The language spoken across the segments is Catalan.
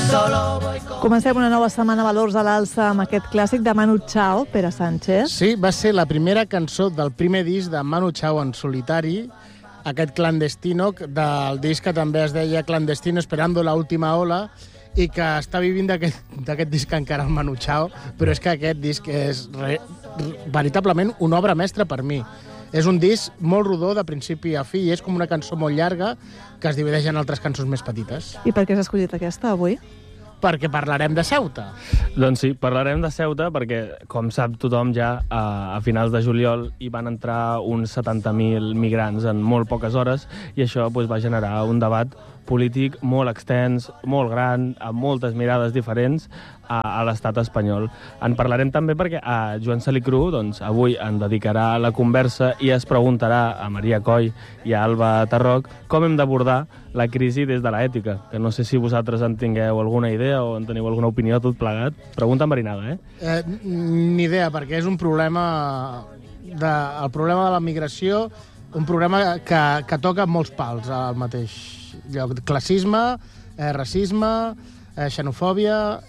Comencem una nova setmana Valors a l'alça amb aquest clàssic de Manu Chao, Pere Sánchez. Sí, va ser la primera cançó del primer disc de Manu Chao en solitari, aquest Clandestino, del disc que també es deia Clandestino Esperando la Última Ola, i que està vivint d'aquest disc encara el Manu Chao, però és que aquest disc és veritablement una obra mestra per mi. És un disc molt rodó de principi a fi i és com una cançó molt llarga que es divideix en altres cançons més petites. I per què has escollit aquesta avui? Perquè parlarem de Ceuta. Doncs sí, parlarem de Ceuta perquè, com sap tothom ja, a finals de juliol hi van entrar uns 70.000 migrants en molt poques hores i això va generar un debat polític molt extens, molt gran, amb moltes mirades diferents a l'estat espanyol. En parlarem també perquè a Joan Salicru avui en dedicarà la conversa i es preguntarà a Maria Coll i a Alba Tarroc com hem d'abordar la crisi des de l'ètica, que no sé si vosaltres en tingueu alguna idea o en teniu alguna opinió tot plegat. Pregunta enverinada, Ni idea, perquè és un problema el problema de la migració, un problema que toca molts pals al mateix lloc. Classisme, racisme, xenofòbia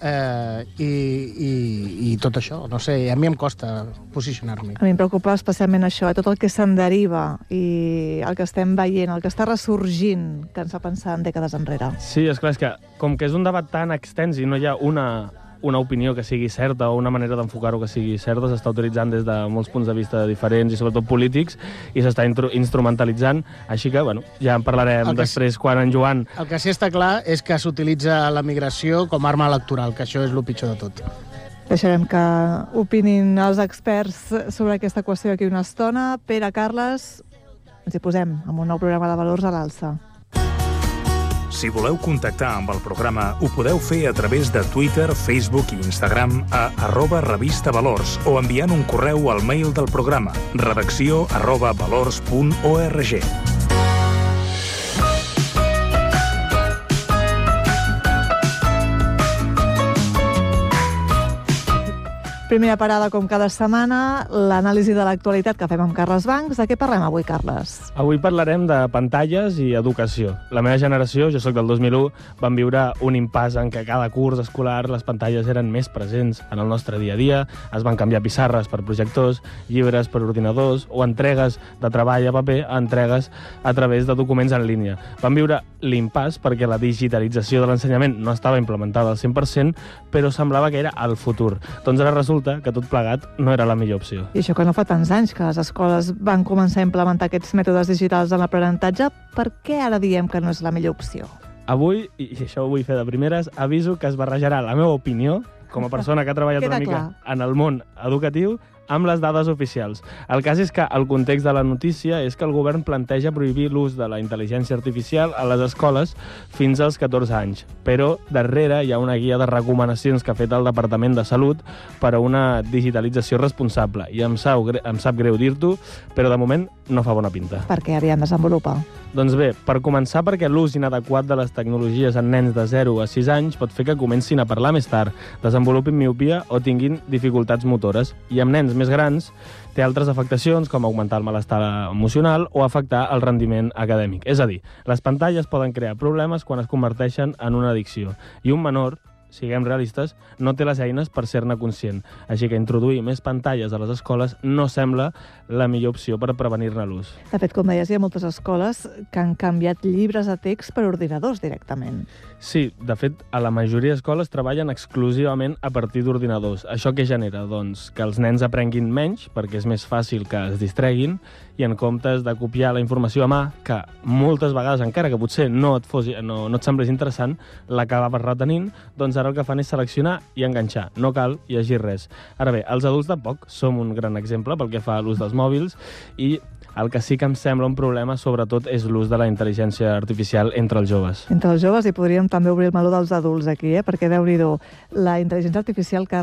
i tot això. No sé, a mi em costa posicionar-m'hi. A mi em preocupa especialment això, tot el que se'n deriva i el que estem veient, el que està ressorgint, que ens fa pensar en dècades enrere. Sí, esclar, és que com que és un debat tan extens i no hi ha una opinió que sigui certa o una manera d'enfocar-ho que sigui certa, s'està utilitzant des de molts punts de vista diferents i sobretot polítics i s'està instrumentalitzant, així que, ja en parlarem després quan en Joan... El que sí està clar és que s'utilitza la migració com a arma electoral, que això és el pitjor de tot. Deixarem que opinin els experts sobre aquesta qüestió d'aquí una estona. Pere, Carles, ens hi posem amb un nou programa de Valors a l'alça. Si voleu contactar amb el programa, ho podeu fer a través de Twitter, Facebook i Instagram a @revistavalors o enviant un correu al mail del programa redacció@valors.org. Primera parada, com cada setmana, l'anàlisi de l'actualitat que fem amb Carles Bancs. De què parlem avui, Carles? Avui parlarem de pantalles i educació. La meva generació, jo sóc del 2001, vam viure un impàs en què cada curs escolar les pantalles eren més presents en el nostre dia a dia, es van canviar pissarres per projectors, llibres per ordinadors o entregues de treball a paper a entregues a través de documents en línia. Vam viure l'impàs perquè la digitalització de l'ensenyament no estava implementada al 100%, però semblava que era el futur. Doncs ara resulta que tot plegat no era la millor opció. I això que no fa tants anys que les escoles van començar a implementar aquests mètodes digitals en l'aprenentatge, per què ara diem que no és la millor opció? Avui, i això ho vull fer de primeres, aviso que es barrejarà la meva opinió, com a persona que ha treballat una mica en el món educatiu, amb les dades oficials. El cas és que el context de la notícia és que el govern planteja prohibir l'ús de la intel·ligència artificial a les escoles fins als 14 anys. Però darrere hi ha una guia de recomanacions que ha fet el Departament de Salut per a una digitalització responsable. I em sap greu dir-t'ho, però de moment no fa bona pinta. Per què havien desenvolupat? Doncs bé, per començar perquè l'ús inadequat de les tecnologies en nens de 0 a 6 anys pot fer que comencin a parlar més tard, desenvolupin miopia o tinguin dificultats motores. I amb nens més grans té altres afectacions com augmentar el malestar emocional o afectar el rendiment acadèmic. És a dir, les pantalles poden crear problemes quan es converteixen en una addicció. I un menor, siguem realistes, no té les eines per ser-ne conscient. Així que introduir més pantalles a les escoles no sembla la millor opció per prevenir-ne l'ús. De fet, com deies, hi ha moltes escoles que han canviat llibres de text per ordinadors directament. Sí, de fet, a la majoria d'escoles treballen exclusivament a partir d'ordinadors. Això què genera? Doncs que els nens aprenguin menys, perquè és més fàcil que es distreguin, i en comptes de copiar la informació a mà, que moltes vegades, encara que potser no et semblés interessant, l'acabes retenint, doncs ara el que fan és seleccionar i enganxar. No cal llegir res. Ara bé, els adults tampoc som un gran exemple pel que fa a l'ús dels mòbils i el que sí que em sembla un problema, sobretot, és l'ús de la intel·ligència artificial entre els joves. Entre els joves, i podríem també obrir el meló dels adults aquí, perquè, Déu-n'hi-do, la intel·ligència artificial, Carles,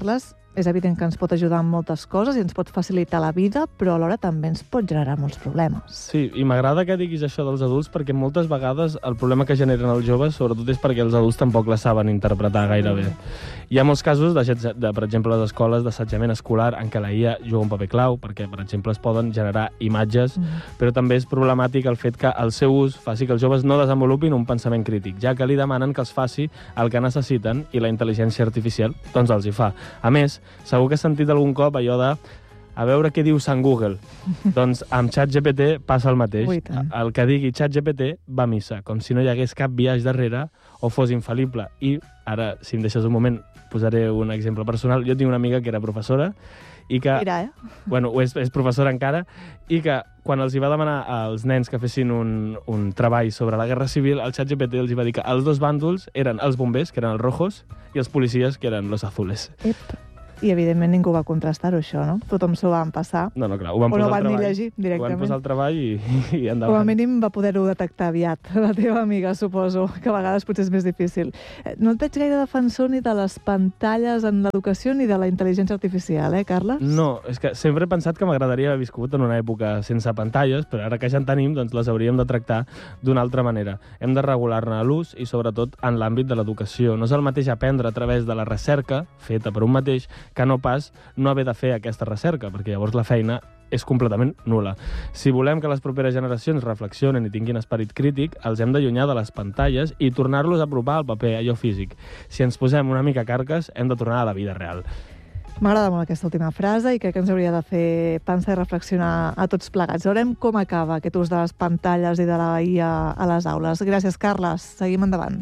és evident que ens pot ajudar en moltes coses i ens pot facilitar la vida, però alhora també ens pot generar molts problemes. Sí, i m'agrada que diguis això dels adults perquè moltes vegades el problema que generen els joves sobretot és perquè els adults tampoc la saben interpretar gaire bé. Hi ha molts casos, per exemple, a les escoles d'assetjament escolar en què la IA juga un paper clau perquè, per exemple, es poden generar imatges, però també és problemàtic el fet que el seu ús faci que els joves no desenvolupin un pensament crític, ja que li demanen que els faci el que necessiten i la intel·ligència artificial doncs els hi fa. A més, segur que has sentit algun cop allò de a veure què diu Sant Google. Doncs amb ChatGPT passa el mateix. El que digui ChatGPT va a missa, com si no hi hagués cap biaix darrere o fos infal·lible. I ara, si em deixes un moment, posaré un exemple personal. Jo tinc una amiga que era professora i que... Mira, Bueno, és professora encara, i que quan els hi va demanar als nens que fessin un treball sobre la Guerra Civil, el ChatGPT els hi va dir que els dos bàndols eren els bombers, que eren els rojos, i els policies, que eren los azules. I, evidentment, ningú va contrastar-ho, això, no? Tothom s'ho van passar. No, clar, ho van posar al treball. O no van ni llegir, directament. Ho van posar al treball i endavant. Com a mínim va poder-ho detectar aviat, la teva amiga, suposo, que a vegades potser és més difícil. No et veig gaire defensor ni de les pantalles en l'educació ni de la intel·ligència artificial, Carles? No, és que sempre he pensat que m'agradaria haver viscut en una època sense pantalles, però ara que ja en tenim, doncs les hauríem de tractar d'una altra manera. Hem de regular-ne l'ús i, sobretot, en l'àmbit de l'educació. No és el mateix aprendre a través de la recerca, feta per un mateix, que no pas no haver de fer aquesta recerca, perquè llavors la feina és completament nul·la. Si volem que les properes generacions reflexionen i tinguin esperit crític, els hem d'allunyar de les pantalles i tornar-los a apropar al paper, allò físic. Si ens posem una mica carques, hem de tornar a la vida real. M'agrada molt aquesta última frase i crec que ens hauria de fer pensar i reflexionar a tots plegats. Veurem com acaba aquest ús de les pantalles i de la IA a les aules. Gràcies, Carles. Seguim endavant.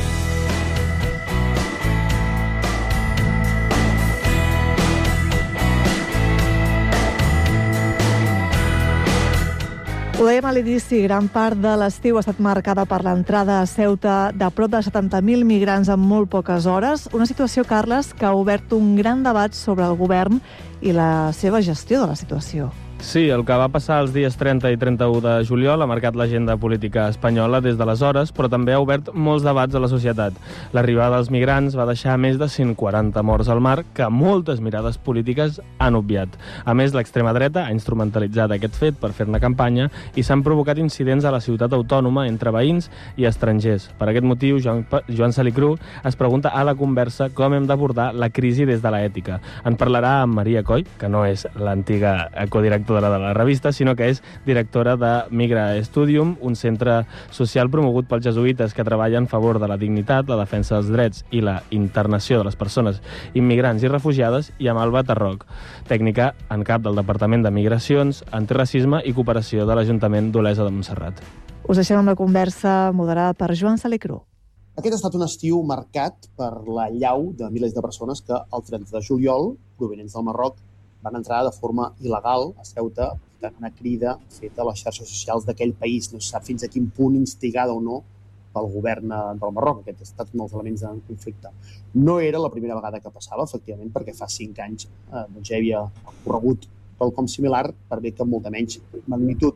Ho dèiem a l'inici, gran part de l'estiu ha estat marcada per l'entrada a Ceuta de prop de 70.000 migrants en molt poques hores. Una situació, Carles, que ha obert un gran debat sobre el govern i la seva gestió de la situació. Sí, el que va passar els dies 30 i 31 de juliol ha marcat l'agenda política espanyola des d'aleshores, però també ha obert molts debats a la societat. L'arribada dels migrants va deixar més de 140 morts al mar que moltes mirades polítiques han obviat. A més, l'extrema dreta ha instrumentalitzat aquest fet per fer-ne campanya i s'han provocat incidents a la ciutat autònoma entre veïns i estrangers. Per aquest motiu, Joan Salicru es pregunta a La Conversa com hem d'abordar la crisi des de l'ètica. En parlarà amb Maria Coll, que no és l'antiga codirectora de la revista, sinó que és directora de Migra Studium, un centre social promogut pels jesuïtes que treballa en favor de la dignitat, la defensa dels drets i la internació de les persones immigrants i refugiades, i amb Alba Tarroc, tècnica en cap del Departament de Migracions, Antiracisme i Cooperació de l'Ajuntament d'Olesa de Montserrat. Us deixem amb la conversa moderada per Joan Salicru. Aquest ha estat un estiu marcat per la llau de milers de persones que el 30 de juliol, provenents del Marroc, van entrar de forma il·legal a Ceuta, tant una crida feta a les xarxes socials d'aquell país. No se sap fins a quin punt instigada o no pel govern del Marroc. Aquest ha estat un dels elements en conflicte. No era la primera vegada que passava, efectivament, perquè fa 5 anys ja hi havia corregut quelcom similar, per bé que amb molta menys magnitud.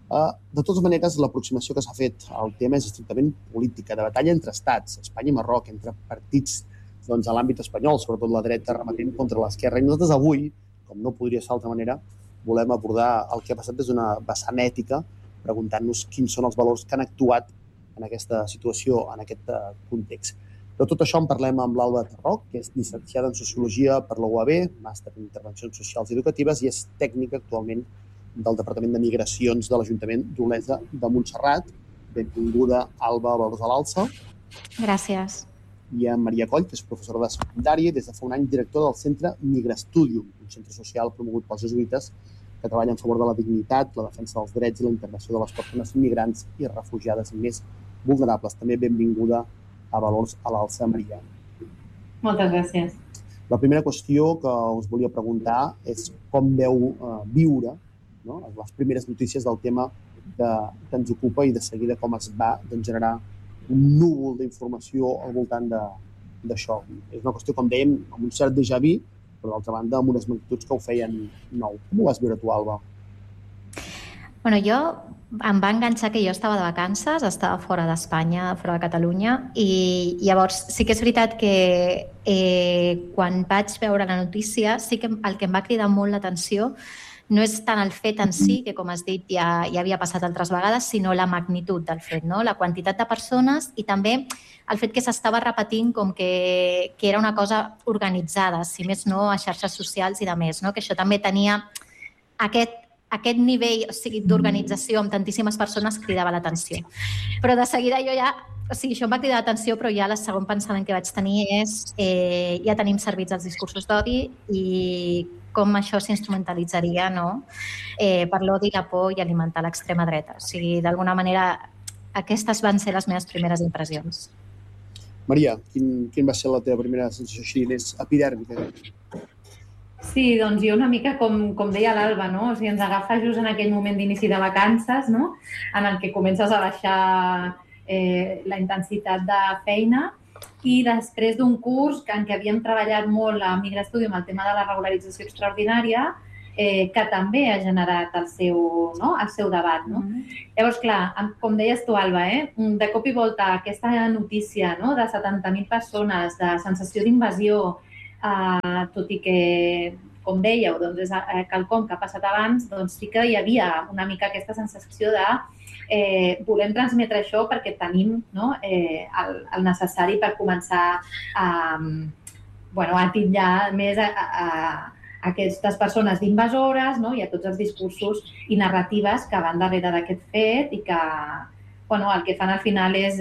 De totes maneres, l'aproximació que s'ha fet al tema és estrictament política, de batalla entre estats, Espanya i Marroc, entre partits a l'àmbit espanyol, sobretot la dreta remetent contra l'esquerra. I nosaltres avui, com no podria ser d'altra manera, volem abordar el que ha passat des d'una vessant ètica, preguntant-nos quins són els valors que han actuat en aquesta situació, en aquest context. De tot això en parlem amb l'Alba Tarroc, que és llicenciada en Sociologia per la UAB, màster en Intervencions Socials i Educatives, i és tècnica actualment del Departament de Migracions de l'Ajuntament d'Olesa de Montserrat. Benvinguda, Alba, a Valors a l'Alça. Gràcies. I a Maria Coll, que és professora de secundària i des de fa un any directora del centre Migra Studium, un centre social promogut pels jesuïtes que treballa en favor de la dignitat, la defensa dels drets i la integració de les persones immigrants i refugiades més vulnerables. També benvinguda a Valors a l'Alça, Maria. Moltes gràcies. La primera qüestió que us volia preguntar és com veu viure les primeres notícies del tema que ens ocupa i de seguida com es va generar un núvol d'informació al voltant d'això. És una qüestió, com dèiem, amb un cert déjà vu, però d'altra banda amb unes magnituds que ho feien nou. Com ho vas viure tu, Alba? Jo em va enganxar que jo estava de vacances, estava fora d'Espanya, fora de Catalunya, i llavors sí que és veritat que quan vaig veure la notícia, sí que el que em va cridar molt l'atenció no és tant el fet en si, que com has dit ja havia passat altres vegades, sinó la magnitud del fet, no? La quantitat de persones i també el fet que s'estava repetint com que era una cosa organitzada, si més no, a xarxes socials i de més, no? Que això també tenia aquest nivell, o sigui, d'organització amb tantíssimes persones cridava l'atenció. Però de seguida jo ja... O sigui, això em va cridar l'atenció, però ja el segon pensament que vaig tenir és ja tenim servits els discursos d'odi i com això s'instrumentalitzaria, no? Per l'odi, la por i alimentar l'extrema dreta. O sigui, d'alguna manera, aquestes van ser les meves primeres impressions. Maria, quin va ser la teva primera sensació així més epidèrmica? Sí, doncs jo una mica com deia l'Alba, no? O sigui, ens agafa just en aquell moment d'inici de vacances, no? En el que comences a baixar la intensitat de feina i després d'un curs en què havíem treballat molt a Migrastudio amb el tema de la regularització extraordinària, que també ha generat el seu debat. No? Llavors, clar, com deies tu, Alba, de cop i volta aquesta notícia de 70.000 persones, de sensació d'invasió, tot i que, com dèieu, és quelcom que ha passat abans, doncs sí que hi havia una mica aquesta sensació de volem transmetre això perquè tenim el necessari per començar a titllar més a aquestes persones d'invasores i a tots els discursos i narratives que van darrere d'aquest fet i que el que fan al final és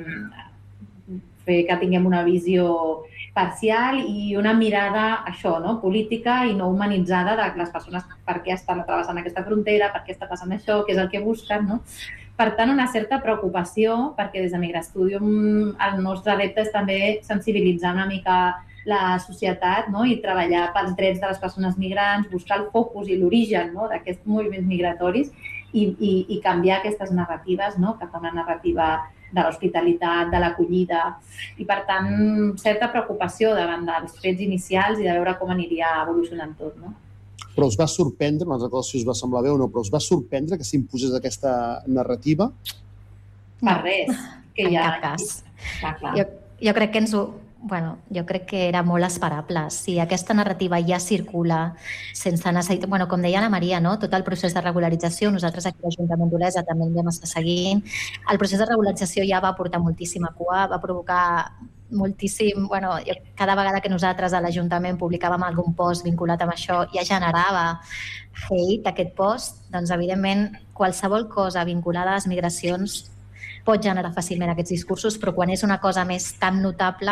fer que tinguem una visió parcial i una mirada, política i no humanitzada de les persones per què estan travessant aquesta frontera, per què està passant això, què és el que busquen, no? Per tant, una certa preocupació, perquè des de Migrastudio el nostre repte és també sensibilitzar una mica la societat i treballar pels drets de les persones migrants, buscar el focus i l'origen d'aquests moviments migratoris i canviar aquestes narratives cap a una narrativa de l'hospitalitat, de l'acollida i, per tant, certa preocupació davant dels fets inicials i de veure com aniria evolucionant tot, no? Però us va sorprendre, no recordo si us va semblar bé o no, però us va sorprendre que s'imposés aquesta narrativa? Per res. En cap cas. Jo crec que jo crec que era molt esperable. Si aquesta narrativa ja circula sense necessitat... Com deia la Maria, tot el procés de regularització, nosaltres aquí a l'Ajuntament d'Olesa també el vam estar seguint, el procés de regularització ja va portar moltíssima cua, va provocar moltíssim... Cada vegada que nosaltres a l'Ajuntament publicàvem algun post vinculat amb això ja generava hate, aquest post, doncs evidentment qualsevol cosa vinculada a les migracions pot generar fàcilment aquests discursos, però quan és una cosa més tan notable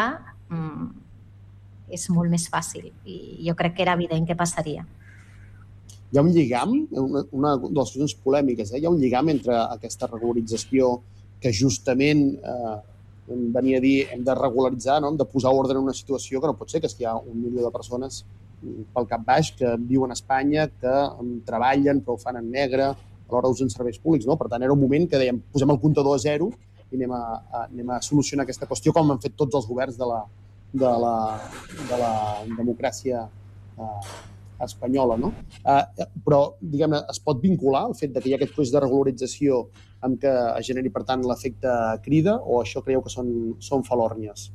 és molt més fàcil i jo crec que era evident que passaria. Hi ha un lligam, una de les qüestions polèmiques, hi ha un lligam entre aquesta regularització que justament venia a dir hem de regularitzar, hem de posar ordre en una situació que no pot ser, que és que hi ha 1 milió de persones pel cap baix que viuen a Espanya, que treballen però ho fan en negre, alhora usen serveis públics, no? Per tant, era un moment que dèiem posem el comptador a zero i anem a solucionar aquesta qüestió com han fet tots els governs de la democràcia espanyola, no? Però, diguem-ne, es pot vincular el fet que hi ha aquest procés de regularització amb que es generi, per tant, l'efecte crida o això creieu que són falòrnies?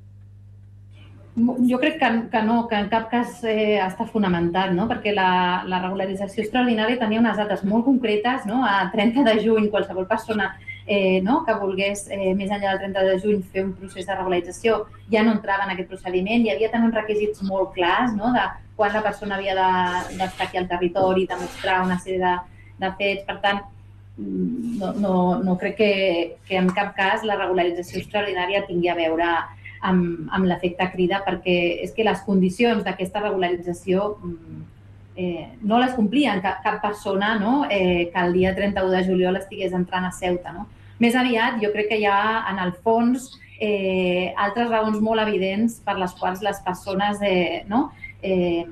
Jo crec que no, que en cap cas està fonamentat, perquè la regularització extraordinària tenia unes dates molt concretes, a 30 de juny qualsevol persona que volgués, més enllà del 30 de juny, fer un procés de regularització, ja no entrava en aquest procediment, hi havia també uns requisits molt clars, de quan la persona havia d'estar aquí al territori, de mostrar una sèrie de fets. Per tant, no crec que en cap cas la regularització extraordinària tingui a veure amb l'efecte crida, perquè és que les condicions d'aquesta regularització no les complien cap persona que el dia 31 de juliol estigués entrant a Ceuta. Més aviat, jo crec que hi ha, en el fons, altres raons molt evidents per les quals les persones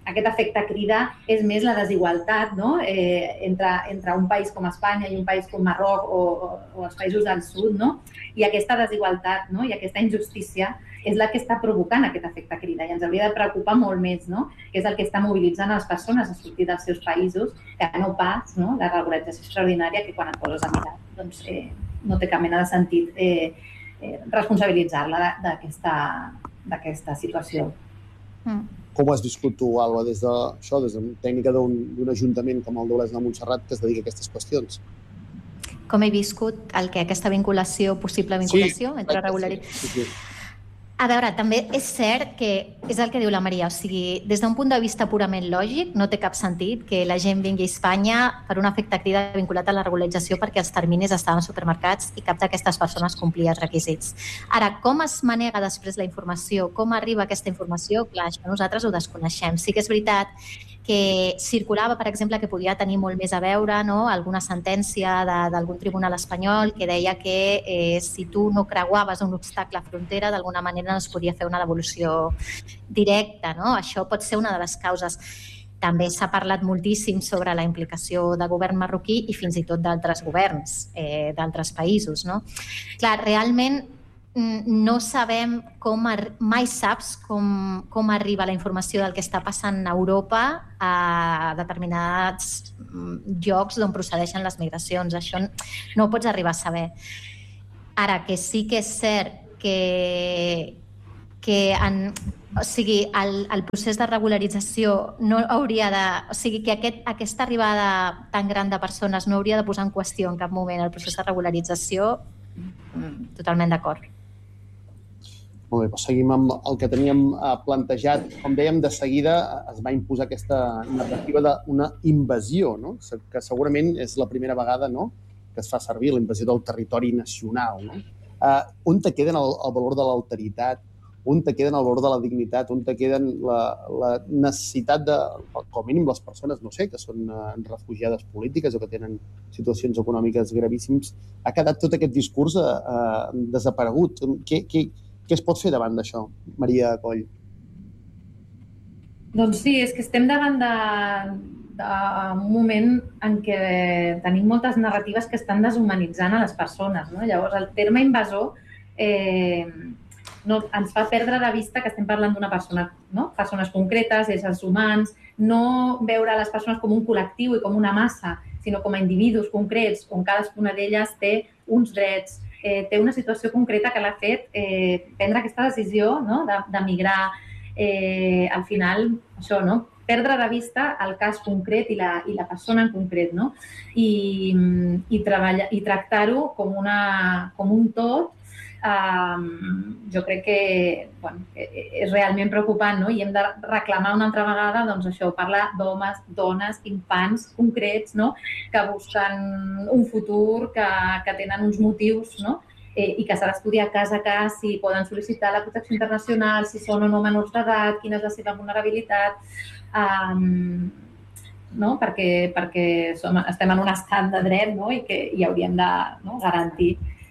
aquest efecte crida és més la desigualtat, no? Entre un país com Espanya i un país com Marroc o els països del sud, no? I aquesta desigualtat, no? I aquesta injustícia és la que està provocant aquest efecte crida i ens hauria de preocupar molt més, no? Que és el que està mobilitzant les persones a sortir dels seus països, que no pas, no? La regularització extraordinària, que quan et poses a mirar doncs, no té cap mena de sentit responsabilitzar-la d'aquesta situació. Com ho has viscut tu, Alba, des de tècnica d'un ajuntament com el d'Olesa de Montserrat que es dedica a aquestes qüestions? Com he viscut aquesta vinculació, possible vinculació entre regularitat? Sí. A veure, també és cert que és el que diu la Maria, o sigui, des d'un punt de vista purament lògic, no té cap sentit que la gent vingui a Espanya per un efecte crida vinculat a la regularització perquè els terminis estaven als supermercats i cap d'aquestes persones complia els requisits. Ara, com es manega després la informació? Com arriba aquesta informació? Clar, això nosaltres ho desconeixem. Sí que és veritat que circulava, per exemple, que podia tenir molt més a veure, no? Alguna sentència d'algun tribunal espanyol que deia que si tu no creuaves un obstacle a frontera, d'alguna manera no es podia fer una devolució directa, no? Això pot ser una de les causes. També s'ha parlat moltíssim sobre la implicació del govern marroquí i fins i tot d'altres governs d'altres països, no? Clar, realment no sabem mai saps com arriba la informació del que està passant a Europa a determinats llocs d'on procedeixen les migracions. Això no ho pots arribar a saber. Ara, que sí que és cert que el procés de regularització no hauria de... O sigui, que aquesta arribada tan gran de persones no hauria de posar en qüestió en cap moment el procés de regularització, totalment d'acord. Molt bé, doncs seguim amb el que teníem plantejat. Com dèiem, de seguida es va imposar aquesta narrativa d'una invasió, no? Que segurament és la primera vegada, no?, que es fa servir la invasió del territori nacional, no? On te queden el valor de l'alteritat? On te queden el valor de la dignitat? On te queden la necessitat de, com a mínim, les persones, no sé, que són refugiades polítiques o que tenen situacions econòmiques gravíssimes? Ha quedat tot aquest discurs desaparegut. Què es pot fer davant d'això, Maria Coll? Doncs sí, és que estem davant d'un moment en què tenim moltes narratives que estan deshumanitzant a les persones, no? Llavors, el terme invasor ens fa perdre de vista que estem parlant d'una persona, no? Persones concretes, éssers humans, no veure les persones com un col·lectiu i com una massa, sinó com a individus concrets, on cadascuna d'elles té uns drets, té una situació concreta que l'ha fet prendre aquesta decisió, no?, de migrar. Al final, això, no?, perdre de vista el cas concret i la persona en concret, no? I tractar-ho com un tot, jo crec que és realment preocupant, no? I hem de reclamar una altra vegada, doncs això, parlar d'homes, dones, infants concrets, no?, que busquen un futur, que tenen uns motius, no?, i que s'ha d'estudiar cas a cas si poden sol·licitar la protecció internacional, si són o no menors d'edat, quina és la seva vulnerabilitat, no? Perquè estem en un estat de dret, no?, i hauríem de garantir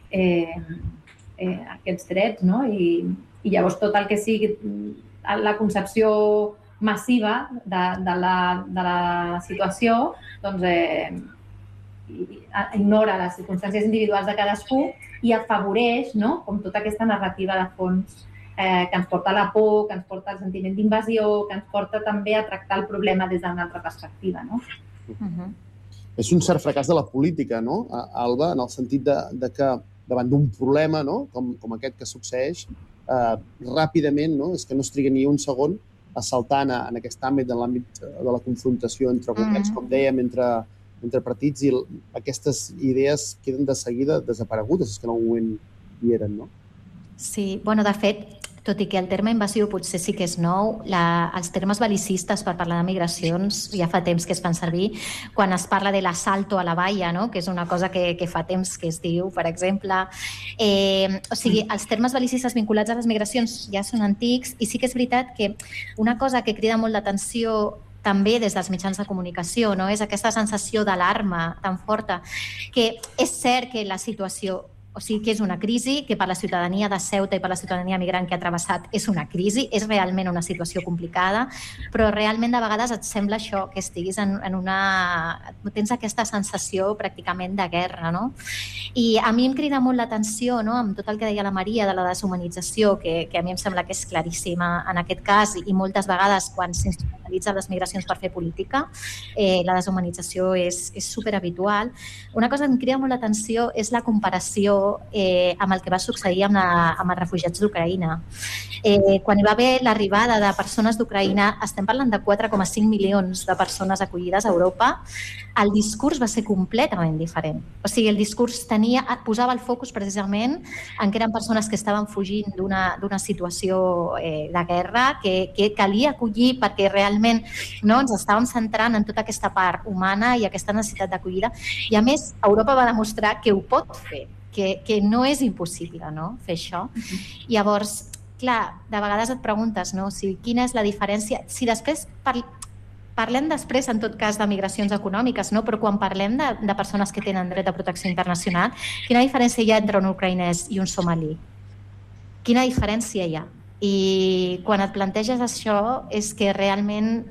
aquests drets, no? I llavors tot el que sigui la concepció massiva de la situació, doncs ignora les circumstàncies individuals de cadascú i afavoreix, no?, com tota aquesta narrativa de fons que ens porta a la por, que ens porta al sentiment d'invasió, que ens porta també a tractar el problema des d'una altra perspectiva, no? És un cert fracàs de la política, no, Alba, en el sentit de que davant d'un problema, no?, com aquest que succeeix, ràpidament, no?, és que no es triga ni un segon a saltar en aquest àmbit, en l'àmbit de la confrontació entre governs, com dèiem, entre partits, i aquestes idees queden de seguida desaparegudes, és que en algun moment hi eren, no? Sí, bueno, de fet, tot i que el terme invasió potser sí que és nou, els termes bel·licistes per parlar de migracions ja fa temps que es fan servir, quan es parla de l'asalto a la valla, no?, que és una cosa que fa temps que es diu, per exemple. O sigui, els termes bel·licistes vinculats a les migracions ja són antics i sí que és veritat que una cosa que crida molt l'atenció també des dels mitjans de comunicació, no?, és aquesta sensació d'alarma tan forta, que és cert que la situació O sigui que és una crisi, que per la ciutadania de Ceuta i per la ciutadania migrant que ha travessat és una crisi, és realment una situació complicada, però realment de vegades et sembla això, que estiguis en una... Tens aquesta sensació pràcticament de guerra, no? I a mi em crida molt l'atenció, no?, amb tot el que deia la Maria de la deshumanització, que a mi em sembla que és claríssima en aquest cas, i moltes vegades quan s'instrumentalitzen les migracions per fer política, la deshumanització és superhabitual. Una cosa que em crida molt l'atenció és la comparació amb el que va succeir amb els refugiats d'Ucraïna. Quan hi va haver l'arribada de persones d'Ucraïna, estem parlant de 4,5 milions de persones acollides a Europa, el discurs va ser completament diferent. O sigui, el discurs posava el focus precisament en que eren persones que estaven fugint d'una situació de guerra, que calia acollir perquè realment ens estàvem centrant en tota aquesta part humana i aquesta necessitat d'acollida. I a més, Europa va demostrar que ho pot fer, que no és impossible, no?, fer això. Llavors, clar, de vegades et preguntes, no?, si quina és la diferència. Si després parlem després, en tot cas, de migracions econòmiques, no?, però quan parlem de persones que tenen dret a protecció internacional, quina diferència hi ha entre un ucraïnès i un somalí? Quina diferència hi ha? I quan et planteges això és que realment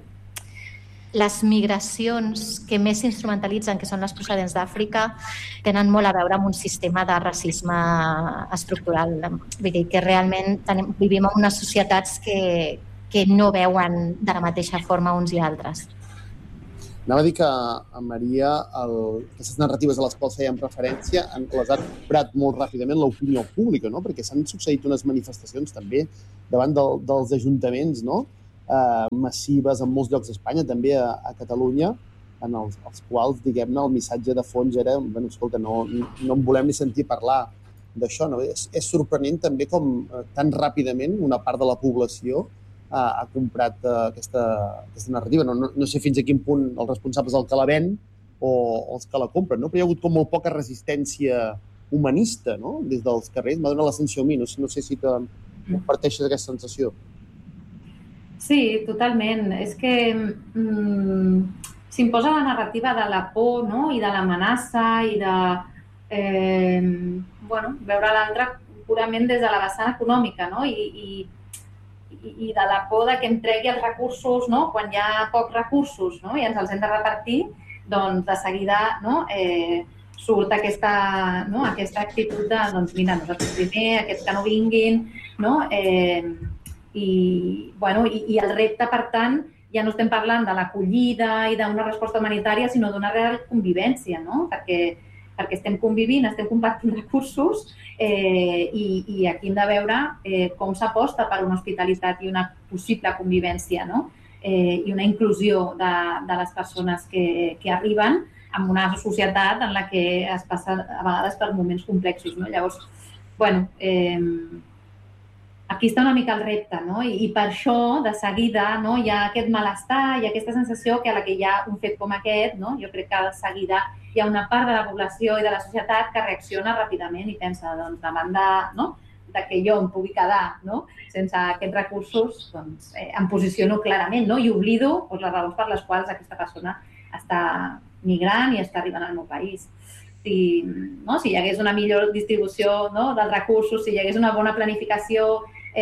les migracions que més s'instrumentalitzen, que són les procedents d'Àfrica, tenen molt a veure amb un sistema de racisme estructural. Vull dir que realment vivim en unes societats que no veuen de la mateixa forma uns i altres. Anava a dir que a Maria aquestes narratives a les quals fèiem referència les ha comprat molt ràpidament l'opinió pública, no? Perquè s'han succeït unes manifestacions també davant dels ajuntaments, no?, massives en molts llocs d'Espanya, també a Catalunya, en els quals, diguem-ne, el missatge de fons era escolta, no en volem ni sentir parlar d'això. No? És sorprenent també com tan ràpidament una part de la població ha comprat aquesta narrativa. No sé fins a quin punt els responsables del que la ven o els que la compren, no? Però hi ha hagut com molt poca resistència humanista, no?, des dels carrers. M'ha donat la sensació a mi, no sé si comparteixes aquesta sensació. Sí, totalment. És que s'imposa la narrativa de la por, no?, i de l'amenaça i de veure l'altre purament des de la vessant econòmica, no?, i de la por de que em tregui els recursos, no?, quan hi ha pocs recursos, no?, i ens els hem de repartir, doncs de seguida, no?, surt aquesta actitud de, doncs mira, nosaltres primer, aquests que no vinguin, no?, i el repte, per tant, ja no estem parlant de l'acollida i d'una resposta humanitària, sinó d'una real convivència, no? Perquè estem convivint, estem compartint recursos i aquí hem de veure com s'aposta per una hospitalitat i una possible convivència, no? I una inclusió de les persones que arriben en una societat en la que es passa a vegades per moments complexos, no? Llavors, aquí està una mica el repte, no? I per això, de seguida, no, hi ha aquest malestar, hi ha aquesta sensació que a la que hi ha un fet com aquest, no, jo crec que de seguida hi ha una part de la població i de la societat que reacciona ràpidament i pensa, doncs, davant de que jo em pugui quedar, no, sense aquests recursos, doncs, em posiciono clarament, no, i oblido les raons per les quals aquesta persona està migrant i està arribant al meu país. Si hi hagués una millor distribució, no, dels recursos, si hi hagués una bona planificació,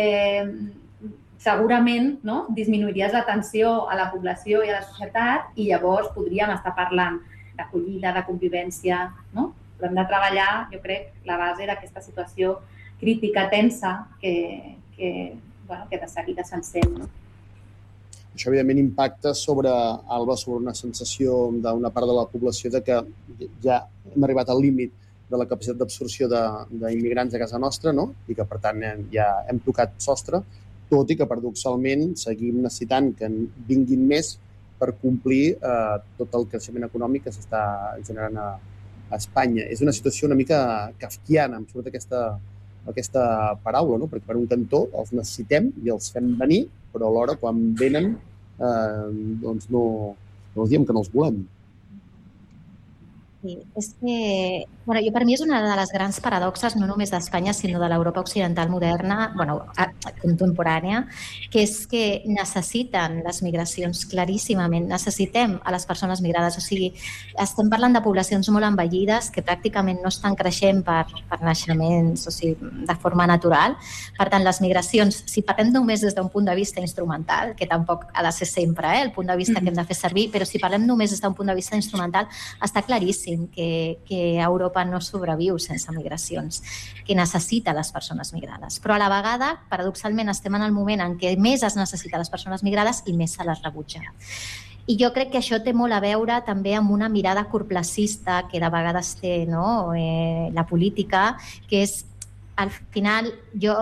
segurament, no, disminuiries la tensió a la població i a la societat i llavors podríem estar parlant d'acollida, de convivència, no? Però hem de treballar, jo crec, la base d'aquesta situació crítica, tensa, que de seguida se'n sent, no? Això, evidentment, impacta sobre una sensació d'una part de la població de que ja hem arribat al límit de la capacitat d'absorció d'immigrants a casa nostra, no? I que, per tant, ja hem tocat sostre, tot i que, paradoxalment, seguim necessitant que en vinguin més per complir tot el creixement econòmic que s'està generant a Espanya. És una situació una mica kafkiana, em surt aquesta paraula, no? Perquè, per un cantó, els necessitem i els fem venir, però alhora, quan venen, doncs no els diem que no els volem. Sí, és que, jo per mi és una de les grans paradoxes, no només d'Espanya, sinó de l'Europa occidental moderna, contemporània, que és que necessiten les migracions claríssimament, necessitem a les persones migrades, o sigui, estem parlant de poblacions molt envellides que pràcticament no estan creixent per naixements, o sigui, de forma natural. Per tant, les migracions, si parlem només des d'un punt de vista instrumental, que tampoc ha de ser sempre el punt de vista que hem de fer servir, però si parlem només des d'un punt de vista instrumental, està claríssim que Europa no sobreviu sense migracions, que necessita les persones migrades. Però a la vegada, paradoxalment, estem en el moment en què més es necessita les persones migrades i més se les rebutja. I jo crec que això té molt a veure també amb una mirada curtterminista que de vegades té la política, que és, al final,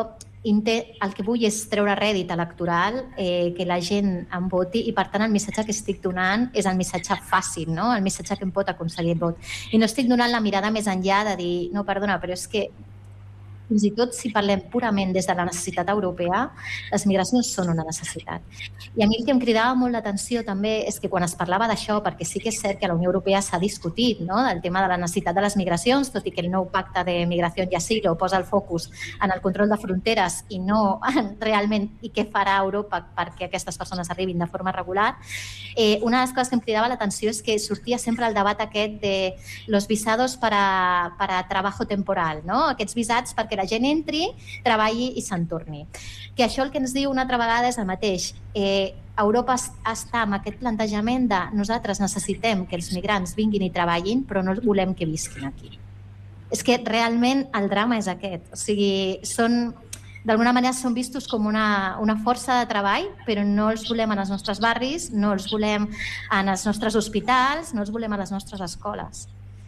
el que vull és treure rèdit electoral, que la gent em voti i, per tant, el missatge que estic donant és el missatge fàcil, el missatge que em pot aconseguir el vot. I no estic donant la mirada més enllà de dir, no, perdona, però és que fins i tot si parlem purament des de la necessitat europea, les migracions són una necessitat. I a mi el que em cridava molt l'atenció també és que quan es parlava d'això, perquè sí que és cert que a la Unió Europea s'ha discutit el tema de la necessitat de les migracions, tot i que el nou pacte de migració i asil posa el focus en el control de fronteres i no realment i què farà Europa perquè aquestes persones arribin de forma regular. Una de les coses que em cridava l'atenció és que sortia sempre el debat aquest de los visados para trabajo temporal, aquests visats perquè la gent entri, treballi i se'n torni. Que això el que ens diu una altra vegada és el mateix. Europa està amb aquest plantejament de nosaltres necessitem que els migrants vinguin i treballin, però no volem que visquin aquí. És que realment el drama és aquest. O sigui, d'alguna manera són vistos com una força de treball, però no els volem en els nostres barris, no els volem en els nostres hospitals, no els volem a les nostres escoles.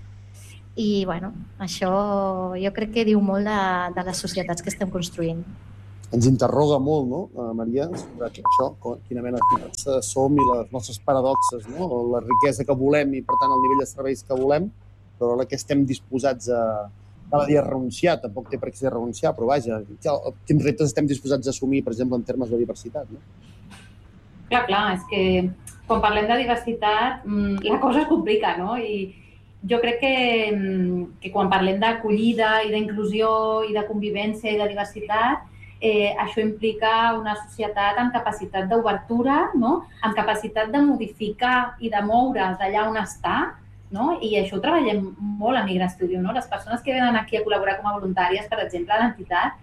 I, això jo crec que diu molt de les societats que estem construint. Ens interroga molt, no, Maria, sobre això, quina mena de societats som i les nostres paradoxes, la riquesa que volem i, per tant, el nivell de serveis que volem, però la que estem disposats a renunciar, tampoc té per què ser renunciar, però vaja, quins reptes estem disposats a assumir, per exemple, en termes de diversitat, no? Clar, és que quan parlem de diversitat la cosa es complica, no? I jo crec que quan parlem d'acollida i d'inclusió i de convivència i de diversitat, això implica una societat amb capacitat d'obertura, amb capacitat de modificar i de moure's d'allà on està, i això ho treballem molt a Migra Studio. Les persones que venen aquí a col·laborar com a voluntàries, per exemple, a l'entitat,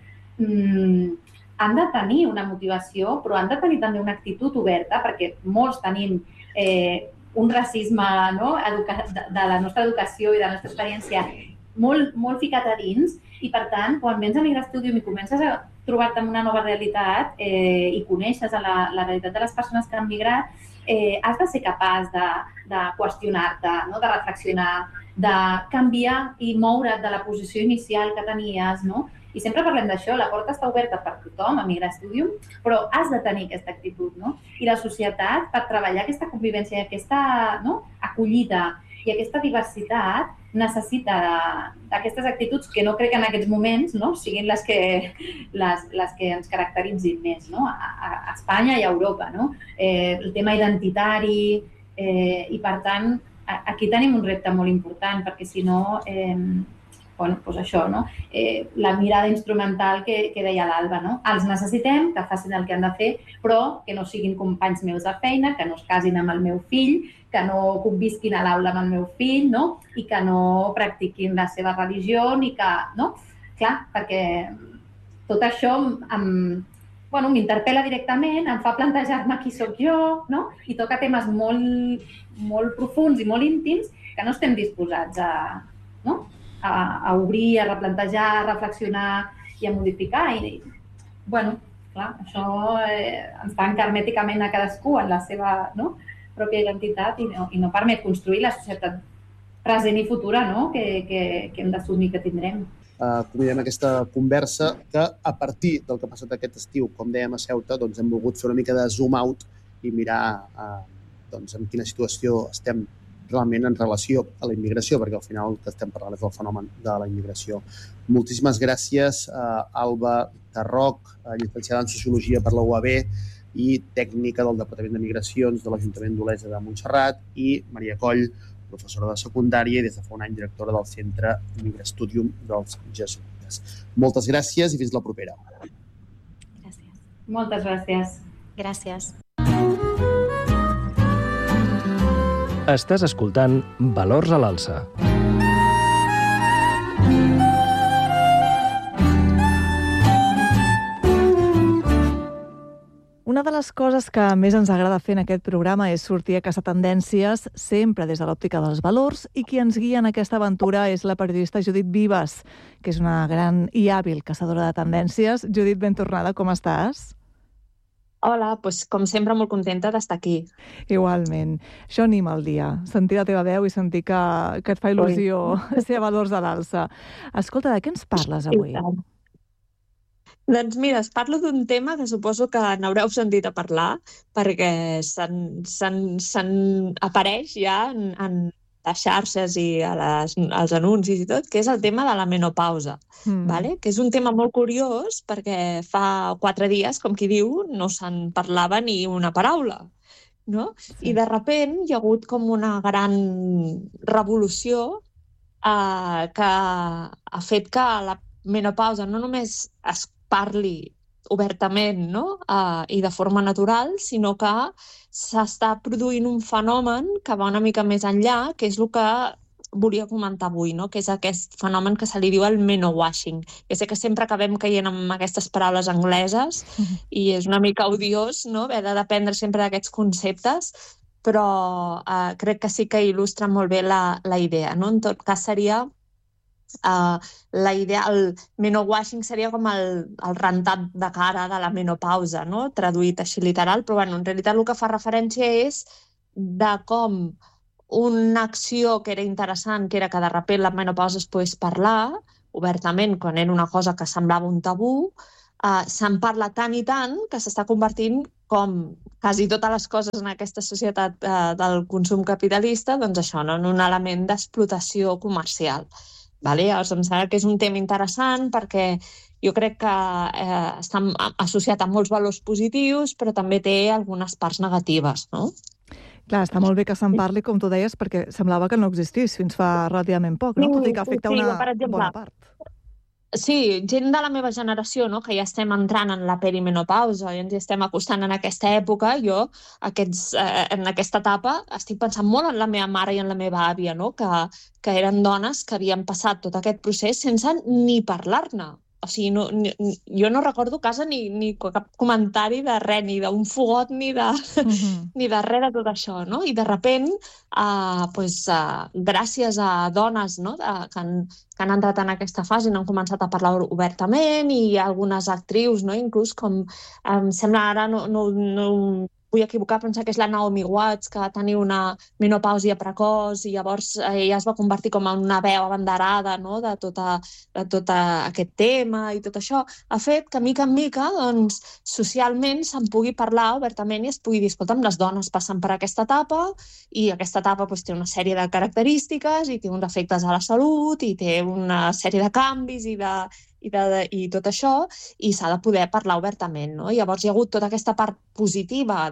han de tenir una motivació, però han de tenir també una actitud oberta, perquè molts tenim un racisme de la nostra educació i de la nostra experiència molt ficat a dins i, per tant, quan vens a Migra Studio i comences a trobar-te amb una nova realitat i coneixes la realitat de les persones que han migrat, has de ser capaç de qüestionar-te, de reflexionar, de canviar i moure't de la posició inicial que tenies, I sempre parlem d'això, la porta està oberta per tothom a Migra Studium, però has de tenir aquesta actitud, I la societat, per treballar aquesta convivència, aquesta acollida i aquesta diversitat, necessita d'aquestes actituds que no crec que en aquests moments siguin les que ens caracteritzin més, a Espanya i a Europa, el tema identitari i, per tant, aquí tenim un repte molt important, perquè si no... doncs això, la mirada instrumental que deia l'Alba. Els necessitem, que facin el que han de fer, però que no siguin companys meus de feina, que no es casin amb el meu fill, que no convisquin a l'aula amb el meu fill, i que no practiquin la seva religió, ni que... Clar, perquè tot això m'interpel·la directament, em fa plantejar-me qui sóc jo, i toca temes molt profuns i molt íntims que no estem disposats a obrir, a replantejar, a reflexionar i a modificar. I, clar, això ens tanca hermèticament a cadascú en la seva pròpia identitat i no permet construir la societat present i futura que hem d'assumir que tindrem. Convidem aquesta conversa que, a partir del que ha passat aquest estiu, com dèiem a Ceuta, hem volgut fer una mica de zoom out i mirar en quina situació estem realment en relació a la immigració, perquè al final el que estem parlant és del fenomen de la immigració. Moltíssimes gràcies a Alba Tarroc, llicenciada en Sociologia per la UAB i tècnica del Departament de Migracions de l'Ajuntament d'Olesa de Montserrat, i Maria Coll, professora de secundària i des de fa un any directora del Centre Migrastudium dels Jesuïtes. Moltes gràcies i fins la propera. Gràcies. Moltes gràcies. Gràcies. Estàs escoltant Valors a l'Alça. Una de les coses que més ens agrada fer en aquest programa és sortir a caçar tendències, sempre des de l'òptica dels valors, i qui ens guia en aquesta aventura és la periodista Judit Vives, que és una gran i hàbil caçadora de tendències. Judit, ben tornada, com estàs? Hola, doncs com sempre molt contenta d'estar aquí. Igualment. Això anima el dia, sentir la teva veu i sentir que et fa il·lusió ser a Valors a l'Alça. Escolta, de què ens parles avui? Doncs mira, es parlo d'un tema que suposo que n'haureu sentit a parlar, perquè apareix ja en les xarxes i als anuncis i tot, que és el tema de la menopausa, vale? Que és un tema molt curiós perquè fa 4 dies, com qui diu, no se'n parlava ni una paraula, no? I de sobte hi ha hagut com una gran revolució que ha fet que la menopausa no només es parli obertament, no? I de forma natural, sinó que s'està produint un fenomen que va una mica més enllà, que és el que volia comentar avui, no? Que és aquest fenomen que se li diu el menowashing. Jo sé que sempre acabem caient amb aquestes paraules angleses i és una mica odiós, no? Haver d'aprendre sempre d'aquests conceptes, però crec que sí que il·lustra molt bé la idea, no? En tot cas seria la idea, el menowashing seria com el rentat de cara de la menopausa, no? Traduït així literal, però bueno, en realitat el que fa referència és de com una acció que era interessant, que era que de sobte la menopausa es pogués parlar obertament, quan era una cosa que semblava un tabú, se'n parla tant i tant que s'està convertint, com quasi totes les coses en aquesta societat del consum capitalista, doncs això, no? En un element d'explotació comercial. Vale? Llavors, em sembla que és un tema interessant perquè jo crec que està associat a molts valors positius, però també té algunes parts negatives, no? Clar, està molt bé que se'n parli, com tu deies, perquè semblava que no existís fins fa relativament poc, no? Tot i que afecta una bona part. Sí, gent de la meva generació, no? Que ja estem entrant en la perimenopausa i ens estem acostant en aquesta època, jo en aquesta etapa estic pensant molt en la meva mare i en la meva àvia, no? Que eren dones que havien passat tot aquest procés sense ni parlar-ne. O sigui, jo no recordo casa ni cap comentari de res, ni d'un fogot, ni de res de tot això, no? I de sobte, gràcies a dones, no? que han entrat en aquesta fase i n'han començat a parlar obertament, i hi ha algunes actrius, no? Inclús com, em sembla ara, no vull equivocar, pensar que és la Naomi Watts, que va tenir una menopàusia precoç i llavors ella es va convertir com en una veu abanderada, no? de tot aquest tema i tot això, ha fet que mica en mica doncs, socialment se'n pugui parlar obertament i es pugui dir, escolta'm, les dones passen per aquesta etapa i aquesta etapa doncs, té una sèrie de característiques i té uns efectes a la salut i té una sèrie de canvis i tot això, i s'ha de poder parlar obertament, no? Llavors hi ha hagut tota aquesta part positiva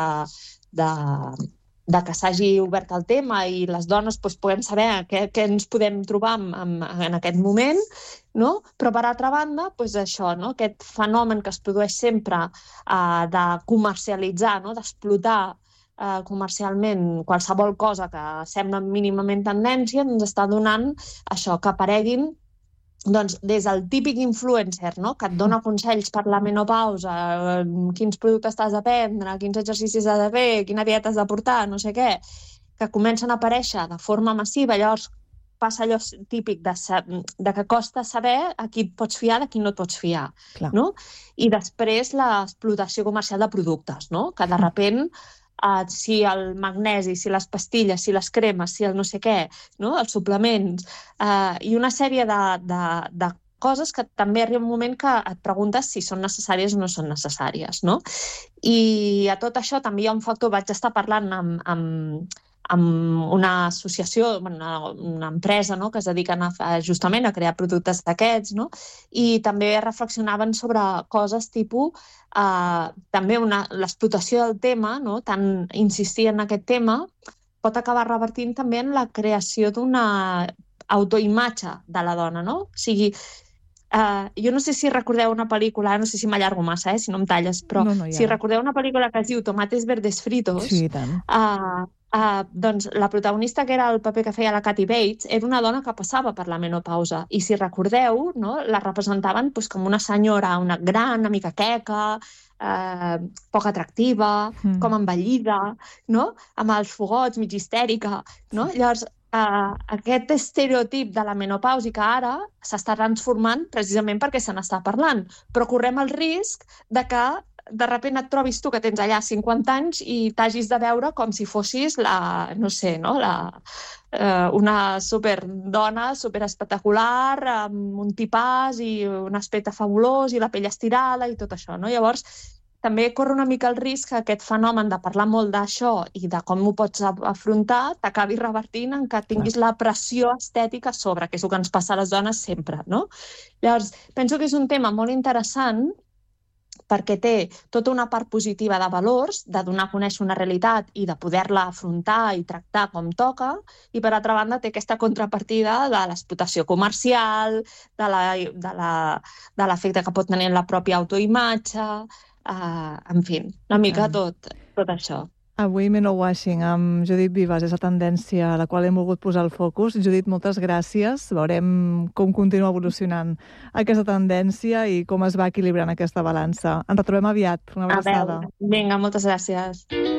de que s'hagi obert el tema i les dones doncs, puguem saber què ens podem trobar en aquest moment, no? Però per altra banda, doncs això, no? Aquest fenomen que es produeix sempre de comercialitzar, no? D'explotar comercialment qualsevol cosa que sembla mínimament tendència, ens està donant això, que apareguin doncs, des del típic influencer, no? Que et dona consells per la menopausa, quins productes t'has de prendre, quins exercicis has de fer, quina dieta has de portar, no sé què, que comencen a aparèixer de forma massiva. Llavors passa allò típic de que costa saber a qui et pots fiar, de qui no et pots fiar, no? I després l'explotació comercial de productes, no? Que de sobte si el magnesi, si les pastilles, si les cremes, si el no sé què, no? Els suplements, i una sèrie de coses que també arriba un moment que et preguntes si són necessàries o no són necessàries, no? I a tot això també hi ha un factor, vaig estar parlant amb una associació, una empresa, no? Que es dediquen justament a crear productes d'aquests, no? I també reflexionaven sobre coses tipus també l'explotació del tema, no? Tant insistir en aquest tema pot acabar revertint també en la creació d'una autoimatge de la dona, no? O sigui, jo no sé si recordeu una pel·lícula, no sé si m'allargo massa, si no em talles, però si recordeu una pel·lícula que es diu Tomates verdes fritos, sí, tant. Doncs la protagonista, que era el paper que feia la Kathy Bates, era una dona que passava per la menopausa. I si recordeu, no, la representaven doncs, com una senyora, una gran, una mica queca, poc atractiva, com envellida, no? Amb els fogots, mig histèrica. No? Llavors, aquest estereotip de la menopàusica ara s'està transformant precisament perquè se n'està parlant. Però correm el risc de que de sobte et trobis tu que tens allà 50 anys i t'hagis de veure com si fossis una superdona, superespectacular, amb un tipàs i un aspecte fabulós i la pell estirada i tot això. No? Llavors, també corre una mica el risc que aquest fenomen de parlar molt d'això i de com ho pots afrontar t'acabi revertint en que tinguis la pressió estètica a sobre, que és el que ens passa a les dones sempre. No? Llavors, penso que és un tema molt interessant perquè té tota una part positiva de valors, de donar a conèixer una realitat i de poder-la afrontar i tractar com toca, i per altra banda té aquesta contrapartida de l'explotació comercial, de l'efecte que pot tenir en la pròpia autoimatge, en fi, una mica tot això. Avui Menowashing amb Judit Vives és la tendència a la qual hem volgut posar el focus. Judit, moltes gràcies. Veurem com continua evolucionant aquesta tendència i com es va equilibrant aquesta balança. Ens retrobem aviat. Una abraçada. Vinga, moltes gràcies.